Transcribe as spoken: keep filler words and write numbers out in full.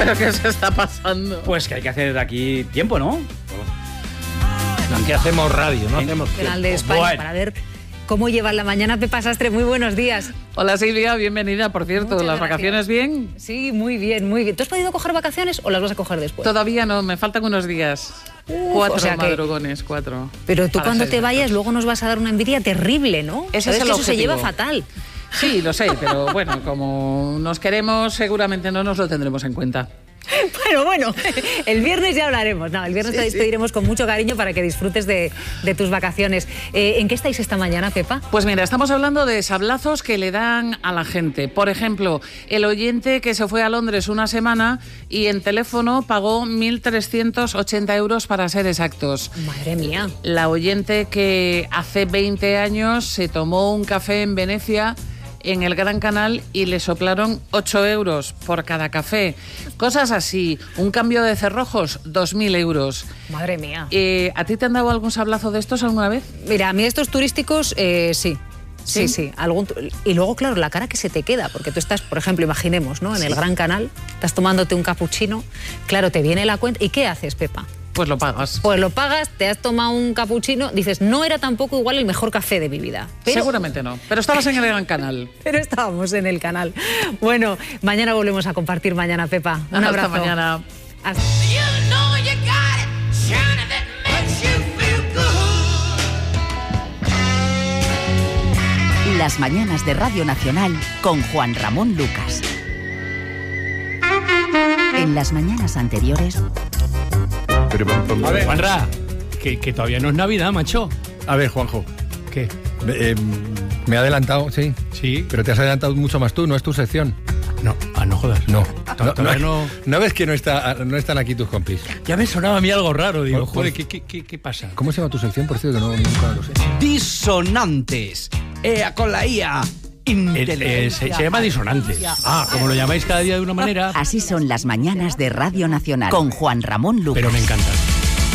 ¿Pero qué se está pasando? Pues que hay que hacer aquí tiempo, ¿no? Aquí hacemos radio, no En- hacemos Canal de tiempo. España Bueno. para ver cómo lleva la mañana Pepa Sastre. Muy buenos días. Hola Silvia, bienvenida. Por cierto, Muchas ¿las gracias. vacaciones bien? Sí, muy bien, muy bien. ¿Tú has podido coger vacaciones o las vas a coger después? Todavía no, me faltan unos días. Uf, cuatro o sea que- madrugones, cuatro. Pero tú Para cuando ser te vayas exactos. luego nos vas a dar una envidia terrible, ¿no? Ese Sabes es el que eso se objetivo. lleva fatal. Sí, lo sé, pero bueno, como nos queremos, seguramente no nos lo tendremos en cuenta. Bueno, bueno, el viernes ya hablaremos. No, el viernes Sí, te sí. despediremos con mucho cariño para que disfrutes de, de tus vacaciones. Eh, ¿En qué estáis esta mañana, Pepa? Pues mira, estamos hablando de sablazos que le dan a la gente. Por ejemplo, el oyente que se fue a Londres una semana y en teléfono pagó mil trescientos ochenta euros para ser exactos. Madre mía. La oyente que hace veinte años se tomó un café en Venecia en el Gran Canal y le soplaron ocho euros por cada café. Cosas así. Un cambio de cerrojos, dos mil euros. Madre mía. Eh, ¿A ti te han dado algún sablazo de estos alguna vez? Mira, a mí estos turísticos, eh, sí. ¿Sí? Sí, sí. Algún tu- y luego, claro, la cara que se te queda, porque tú estás, por ejemplo, imaginemos, ¿no? En el Gran Canal, estás tomándote un capuchino, claro, te viene la cuenta. ¿Y qué haces, Pepa? Pues lo pagas. Pues lo pagas, te has tomado un capuchino, dices, no era tampoco igual el mejor café de mi vida. Pero, Seguramente no. Pero estabas en el Gran Canal. pero estábamos en el canal. Bueno, mañana volvemos a compartir mañana, Pepa. Un Hasta abrazo. mañana. Hasta- You know you got it, China, that makes you feel good. Las mañanas de Radio Nacional con Juan Ramón Lucas. En las mañanas anteriores, A ver, Juanra, que, que todavía no es Navidad, macho. a ver, Juanjo. ¿Qué? eh, me he adelantado, sí. Sí. Pero te has adelantado mucho más tú, no es tu sección. No, ah, no jodas. No. To- No, todavía no, no- no ves que no, está, no están aquí tus compis. Ya me sonaba a mí algo raro. Digo, Pues- joder, ¿qué, qué, qué, qué pasa? ¿Cómo se llama tu sección, por cierto? No, nunca lo sé. Disonantes. Ea con la I A. Eh, eh, se, se llama disonantes. Ah, como lo llamáis cada día de una manera, así son las mañanas de Radio Nacional con Juan Ramón Lucas. pero me encanta.